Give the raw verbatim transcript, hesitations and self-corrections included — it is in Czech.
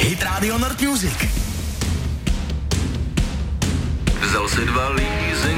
Hit Radio Nord Music. Vzal si dva lízy